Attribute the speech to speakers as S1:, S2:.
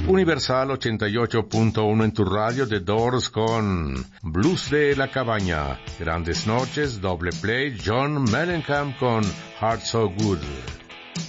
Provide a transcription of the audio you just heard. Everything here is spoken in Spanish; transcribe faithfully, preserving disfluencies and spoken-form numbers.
S1: Universal ochenta y ocho punto uno en tu radio, The Doors con Blues de la Cabaña. Grandes Noches, doble play, John Mellencamp con Heart So Good.